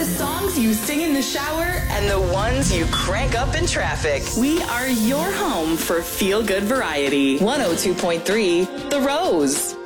songs you sing in the shower and the ones you crank up in traffic. We are your home for feel-good variety. 102.3 The Rose.